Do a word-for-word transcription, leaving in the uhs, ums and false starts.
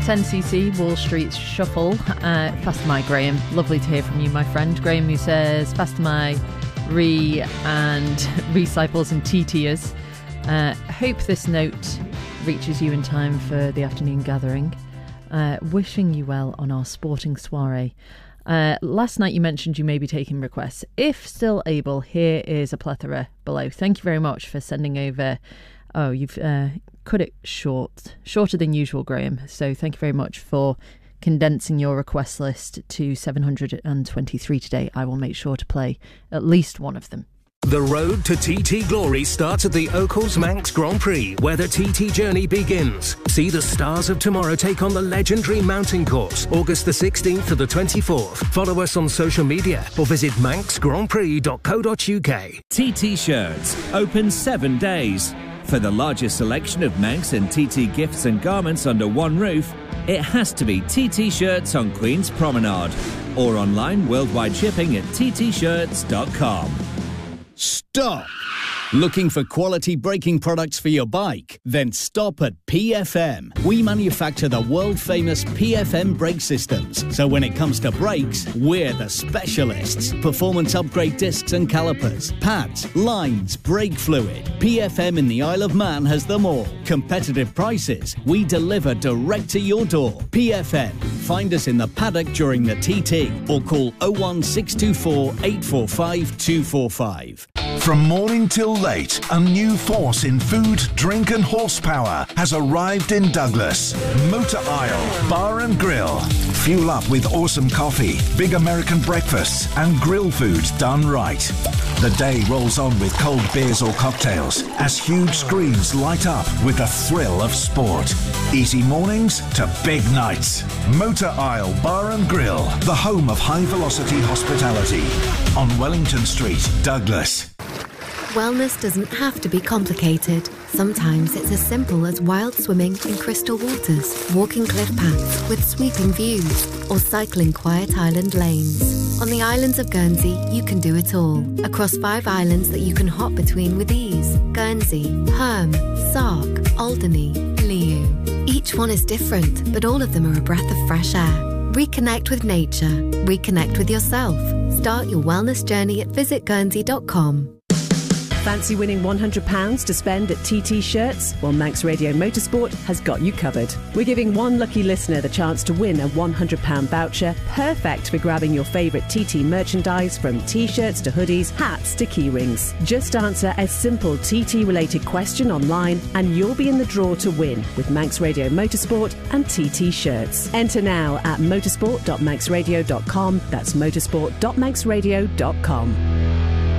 ten c c, Wall Street Shuffle. Uh, Faster My Graham. Lovely to hear from you, my friend. Graham, who says, Faster My re and recycles and T Ters. Uh, hope this note reaches you in time for the afternoon gathering. Uh, wishing you well on our sporting soiree. Uh, last night you mentioned you may be taking requests. If still able, here is a plethora below. Thank you very much for sending over. Oh, you've uh, cut it short, shorter than usual, Graham. So thank you very much for condensing your request list to seven hundred twenty-three today. I will make sure to play at least one of them. The road to T T glory starts at the Oakles Manx Grand Prix, where the T T journey begins. See the stars of tomorrow take on the legendary mountain course, August the sixteenth to the twenty-fourth. Follow us on social media or visit manx grand prix dot co dot uk. T T Shirts, open seven days. For the largest selection of Manx and T T gifts and garments under one roof, it has to be T T Shirts on Queen's Promenade, or online worldwide shipping at t t shirts dot com. Stop! Looking for quality braking products for your bike? Then stop at P F M. We manufacture the world-famous P F M brake systems. So when it comes to brakes, we're the specialists. Performance upgrade discs and calipers, pads, lines, brake fluid. P F M in the Isle of Man has them all. Competitive prices. We deliver direct to your door. P F M. Find us in the paddock during the T T or call oh one six two four, eight four five, two four five. From morning till late, a new force in food, drink and horsepower has arrived in Douglas. Motor Isle Bar and Grill. Fuel up with awesome coffee, big American breakfasts and grill foods done right. The day rolls on with cold beers or cocktails as huge screens light up with the thrill of sport. Easy mornings to big nights. Motor Isle Bar and Grill, the home of high-velocity hospitality on Wellington Street, Douglas. Wellness doesn't have to be complicated. Sometimes it's as simple as wild swimming in crystal waters, walking cliff paths with sweeping views, or cycling quiet island lanes. On the islands of Guernsey, you can do it all. Across five islands that you can hop between with ease. Guernsey, Herm, Sark, Alderney, Liu. Each one is different, but all of them are a breath of fresh air. Reconnect with nature. Reconnect with yourself. Start your wellness journey at visit guernsey dot com. Fancy winning one hundred pounds to spend at T T Shirts? Well, Manx Radio Motorsport has got you covered. We're giving one lucky listener the chance to win a one hundred pounds voucher, perfect for grabbing your favourite T T merchandise from T-shirts to hoodies, hats to key rings. Just answer a simple T T-related question online and you'll be in the draw to win with Manx Radio Motorsport and T T Shirts. Enter now at motorsport dot manx radio dot com. That's motorsport dot manx radio dot com.